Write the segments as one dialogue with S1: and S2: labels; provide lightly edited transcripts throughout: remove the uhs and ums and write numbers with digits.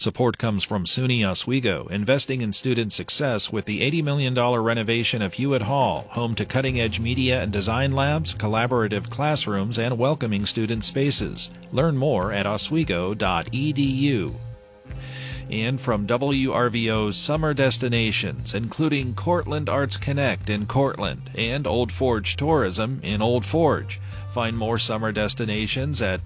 S1: Support comes from SUNY Oswego, investing in student success with the $80 million renovation of Hewitt Hall, home to cutting-edge media and design labs, collaborative classrooms, and welcoming student spaces. Learn more at oswego.edu. And from WRVO's summer destinations, including Cortland Arts Connect in Cortland and Old Forge Tourism in Old Forge. Find more summer destinations at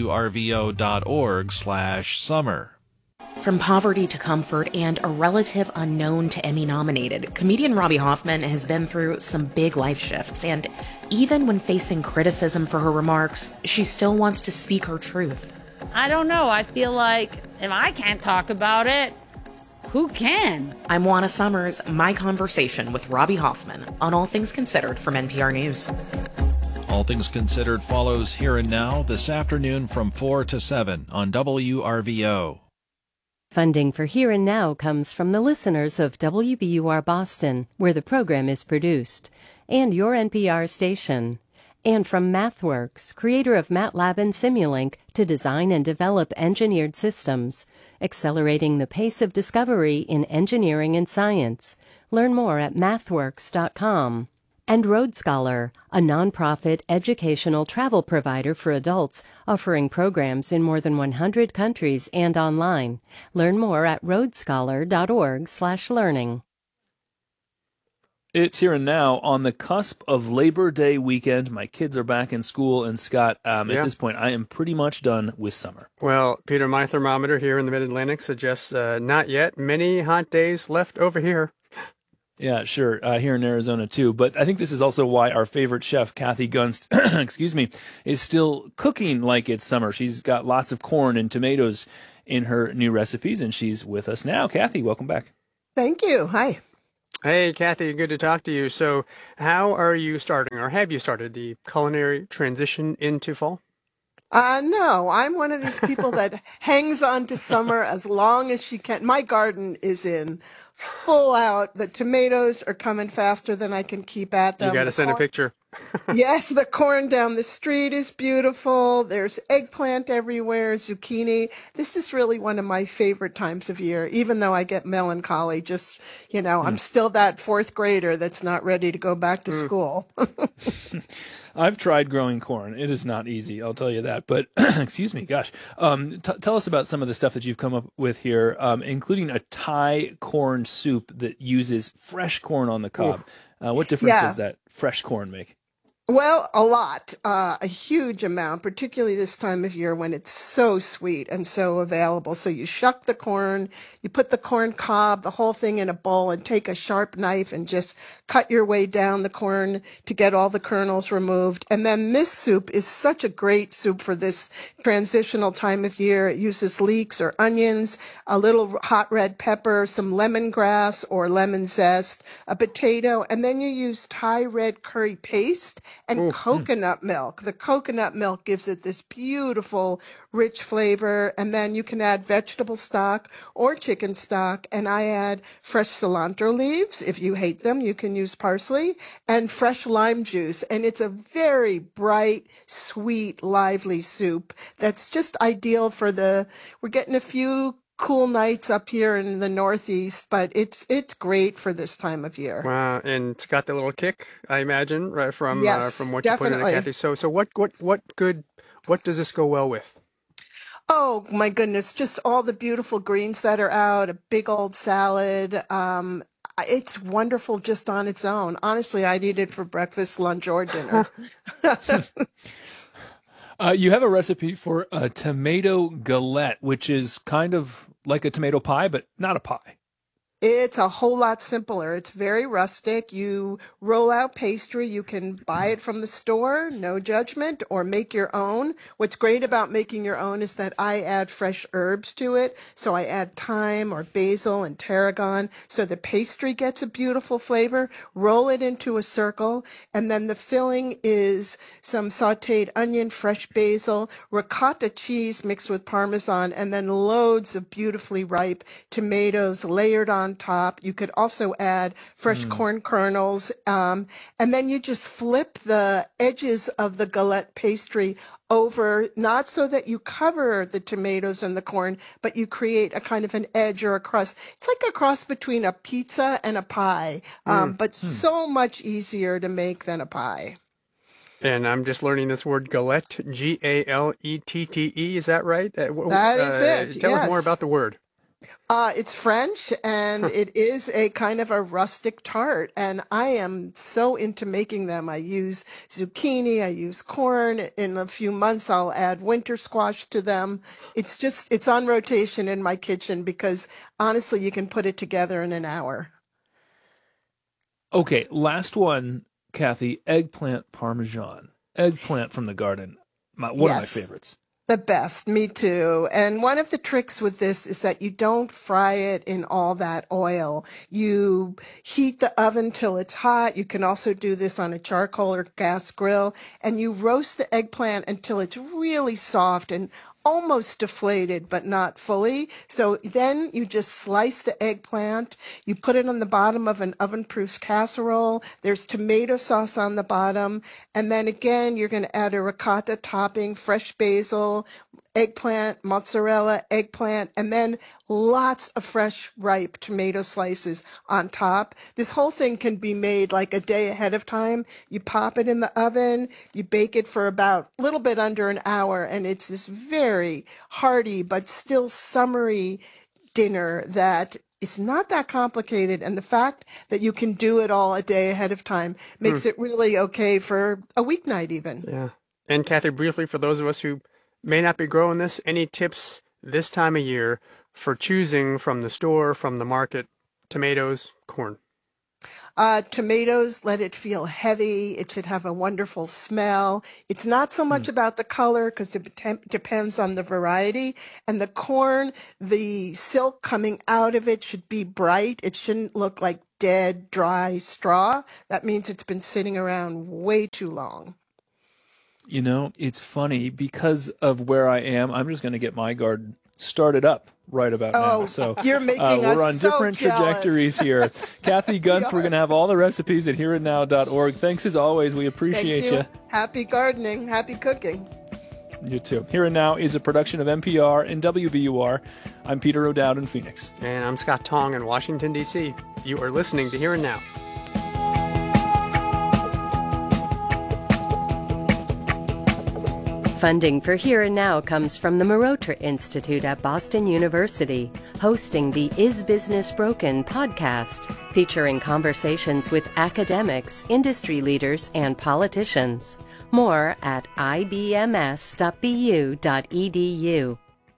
S1: wrvo.org/summer.
S2: From poverty to comfort and a relative unknown to Emmy-nominated, comedian Robbie Hoffman has been through some big life shifts, and even when facing criticism for her remarks, she still wants to speak her truth.
S3: I don't know. I feel like if I can't talk about it, who can?
S2: I'm Juana Summers, my conversation with Robbie Hoffman on All Things Considered from NPR News.
S1: All Things Considered follows Here and Now this afternoon from 4 to 7 on WRVO.
S4: Funding for Here and Now comes from the listeners of WBUR Boston, where the program is produced, and your NPR station. And from MathWorks, creator of MATLAB and Simulink, to design and develop engineered systems, accelerating the pace of discovery in engineering and science. Learn more at mathworks.com. And Road Scholar, a nonprofit educational travel provider for adults, offering programs in more than 100 countries and online. Learn more at roadscholar.org/learning.
S5: It's Here and Now on the cusp of Labor Day weekend. My kids are back in school, and Scott, at this point, I am pretty much done with summer.
S6: Well, Peter, my thermometer here in the Mid-Atlantic suggests not yet. Many hot days left over here.
S5: Yeah, sure, here in Arizona too. But I think this is also why our favorite chef, Kathy Gunst, is still cooking like it's summer. She's got lots of corn and tomatoes in her new recipes, and she's with us now. Kathy, welcome back.
S7: Thank you. Hi.
S6: Hey, Kathy, good to talk to you. So how are you starting, or have you started, the culinary transition into fall?
S7: No, I'm one of these people that hangs on to summer as long as she can. My garden is in full out. The tomatoes are coming faster than I can keep at them.
S6: You got to send a picture.
S7: Yes, the corn down the street is beautiful. There's eggplant everywhere, zucchini. This is really one of my favorite times of year, even though I get melancholy. Just, I'm still that fourth grader that's not ready to go back to school.
S5: I've tried growing corn. It is not easy, I'll tell you that. But, excuse me, gosh. Tell us about some of the stuff that you've come up with here, including a Thai corn soup that uses fresh corn on the cob. What difference does that fresh corn make?
S7: Well, a lot, a huge amount, particularly this time of year when it's so sweet and so available. So you shuck the corn, you put the corn cob, the whole thing in a bowl, and take a sharp knife and just cut your way down the corn to get all the kernels removed. And then this soup is such a great soup for this transitional time of year. It uses leeks or onions, a little hot red pepper, some lemongrass or lemon zest, a potato, and then you use Thai red curry paste and coconut milk. The coconut milk gives it this beautiful, rich flavor. And then you can add vegetable stock or chicken stock. And I add fresh cilantro leaves. If you hate them, you can use parsley and fresh lime juice. And it's a very bright, sweet, lively soup that's just ideal for we're getting a few cool nights up here in the Northeast, but it's great for this time of year.
S6: Wow, and it's got the little kick, I imagine, right from what
S7: definitely.
S6: You put in it, Kathy. So what does this go well with?
S7: Oh my goodness, just all the beautiful greens that are out, a big old salad. It's wonderful just on its own. Honestly, I'd eat it for breakfast, lunch, or dinner.
S5: You have a recipe for a tomato galette, which is kind of like a tomato pie, but not a pie.
S7: It's a whole lot simpler. It's very rustic. You roll out pastry. You can buy it from the store, no judgment, or make your own. What's great about making your own is that I add fresh herbs to it. So I add thyme or basil and tarragon. So the pastry gets a beautiful flavor. Roll it into a circle. And then the filling is some sauteed onion, fresh basil, ricotta cheese mixed with Parmesan, and then loads of beautifully ripe tomatoes layered on on top. You could also add fresh corn kernels. And then you just flip the edges of the galette pastry over, not so that you cover the tomatoes and the corn, but you create a kind of an edge or a crust. It's like a cross between a pizza and a pie, but so much easier to make than a pie.
S6: And I'm just learning this word galette, G-A-L-E-T-T-E. Is that right?
S7: That is it.
S6: Tell us
S7: yes.
S6: more about the word.
S7: It's French, and it is a kind of a rustic tart, and I am so into making them. I use zucchini, I use corn. In a few months, I'll add winter squash to them. It's on rotation in my kitchen because, honestly, you can put it together in an hour.
S5: Okay, last one, Kathy, eggplant parmesan. Eggplant from the garden. One of my favorites.
S7: The best. Me too. And one of the tricks with this is that you don't fry it in all that oil. You heat the oven till it's hot. You can also do this on a charcoal or gas grill. And you roast the eggplant until it's really soft and almost deflated, but not fully. So then you just slice the eggplant. You put it on the bottom of an oven-proof casserole. There's tomato sauce on the bottom. And then again, you're going to add a ricotta topping, fresh basil, eggplant, mozzarella, eggplant, and then lots of fresh, ripe tomato slices on top. This whole thing can be made like a day ahead of time. You pop it in the oven, you bake it for about a little bit under an hour, and it's this very hearty but still summery dinner that it's not that complicated. And the fact that you can do it all a day ahead of time makes it really okay for a weeknight even.
S6: Yeah. And Kathy, briefly, for those of us who may not be growing this, any tips this time of year for choosing from the store, from the market, tomatoes, corn?
S7: Tomatoes, let it feel heavy. It should have a wonderful smell. It's not so much about the color because it depends on the variety. And the corn, the silk coming out of it should be bright. It shouldn't look like dead, dry straw. That means it's been sitting around way too long.
S5: You know, it's funny because of where I am. I'm just going to get my garden started up right about now. So
S7: you're making us
S5: we're on
S7: so
S5: different
S7: jealous.
S5: trajectories here. Kathy Gunst, we're going to have all the recipes at hereandnow.org. Thanks as always. We appreciate you.
S7: Happy gardening. Happy cooking.
S5: You too. Here and Now is a production of NPR and WBUR. I'm Peter O'Dowd in Phoenix.
S6: And I'm Scott Tong in Washington, D.C. You are listening to Here and Now.
S4: Funding for Here and Now comes from the Marotra Institute at Boston University, hosting the Is Business Broken podcast, featuring conversations with academics, industry leaders, and politicians. More at ibms.bu.edu.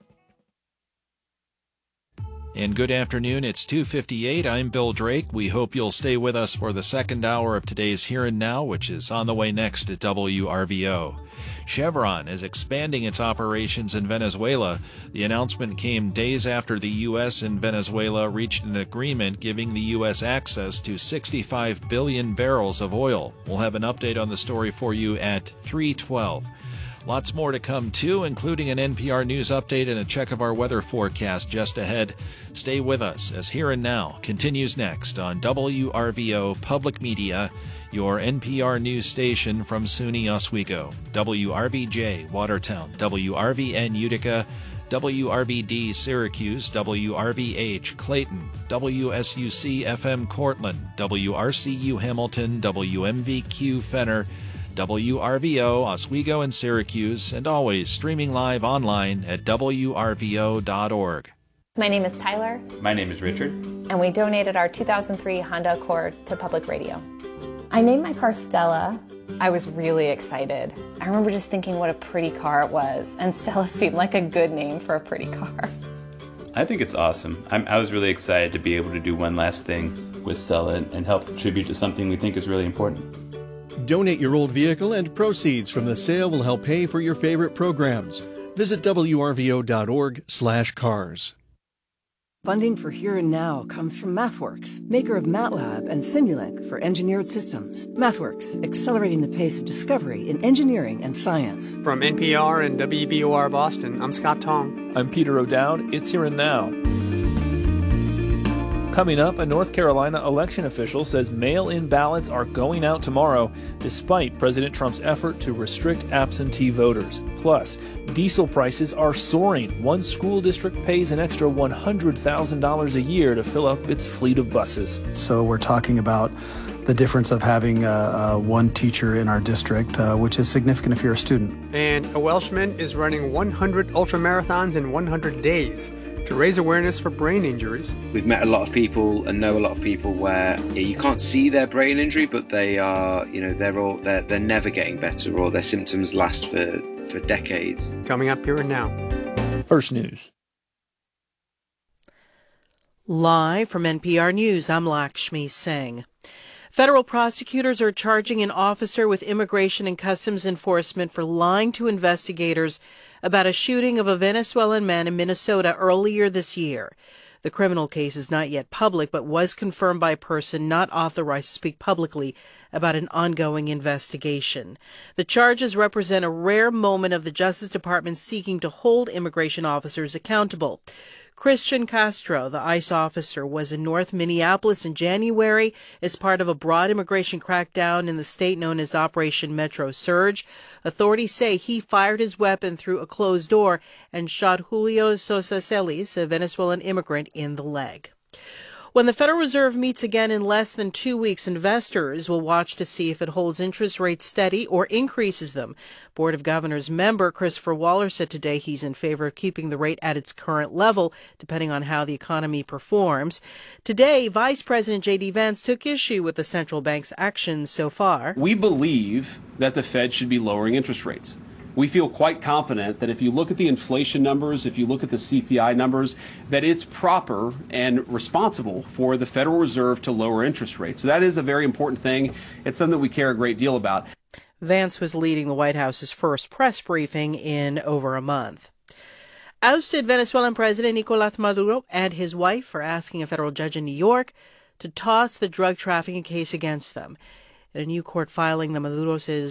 S1: And good afternoon. It's 2:58. I'm Bill Drake. We hope you'll stay with us for the second hour of today's Here and Now, which is on the way next at WRVO. Chevron is expanding its operations in Venezuela. The announcement came days after the U.S. and Venezuela reached an agreement giving the U.S. access to 65 billion barrels of oil. We'll have an update on the story for you at 3:12. Lots more to come, too, including an NPR News update and a check of our weather forecast just ahead. Stay with us as Here and Now continues next on WRVO Public Media, your NPR News station from SUNY Oswego, WRVJ Watertown, WRVN Utica, WRVD Syracuse, WRVH Clayton, WSUC FM Cortland, WRCU Hamilton, WMVQ Fenner, WRVO, Oswego and Syracuse, and always streaming live online at WRVO.org.
S8: My name is Tyler.
S9: My name is Richard.
S8: And we donated our 2003 Honda Accord to public radio. I named my car Stella. I was really excited. I remember just thinking what a pretty car it was, and Stella seemed like a good name for a pretty car.
S9: I think it's awesome. I was really excited to be able to do one last thing with Stella and help contribute to something we think is really important.
S10: Donate your old vehicle and proceeds from the sale will help pay for your favorite programs. Visit WRVO.org/cars.
S11: Funding for Here and Now comes from MathWorks, maker of MATLAB and Simulink for engineered systems. MathWorks, accelerating the pace of discovery in engineering and science.
S6: From NPR and WBUR Boston, I'm Scott Tong.
S5: I'm Peter O'Dowd. It's Here and Now. Coming up, a North Carolina election official says mail-in ballots are going out tomorrow, despite President Trump's effort to restrict absentee voters. Plus, diesel prices are soaring. One school district pays an extra $100,000 a year to fill up its fleet of buses.
S12: So we're talking about the difference of having one teacher in our district, which is significant if you're a student.
S6: And a Welshman is running 100 ultramarathons in 100 days to raise awareness for brain injuries.
S13: We've met a lot of people and know a lot of people where you can't see their brain injury, but they are, they're never getting better, or their symptoms last for decades.
S6: Coming up here and now.
S5: First News.
S14: Live from NPR News, I'm Lakshmi Singh. Federal prosecutors are charging an officer with Immigration and Customs Enforcement for lying to investigators about a shooting of a Venezuelan man in Minnesota earlier this year. The criminal case is not yet public, but was confirmed by a person not authorized to speak publicly about an ongoing investigation. The charges represent a rare moment of the Justice Department seeking to hold immigration officers accountable. Christian Castro, the ICE officer, was in North Minneapolis in January as part of a broad immigration crackdown in the state known as Operation Metro Surge. Authorities say he fired his weapon through a closed door and shot Julio Sosa Celis, a Venezuelan immigrant, in the leg. When the Federal Reserve meets again in less than 2 weeks, investors will watch to see if it holds interest rates steady or increases them. Board of Governors member Christopher Waller said today he's in favor of keeping the rate at its current level, depending on how the economy performs. Today, Vice President J.D. Vance took issue with the central bank's actions so far.
S15: We believe that the Fed should be lowering interest rates. We feel quite confident that if you look at the inflation numbers, if you look at the CPI numbers, that it's proper and responsible for the Federal Reserve to lower interest rates. So that is a very important thing. It's something that we care a great deal about.
S14: Vance was leading the White House's first press briefing in over a month. Ousted Venezuelan President Nicolás Maduro and his wife are asking a federal judge in New York to toss the drug trafficking case against them. In a new court filing, the Maduros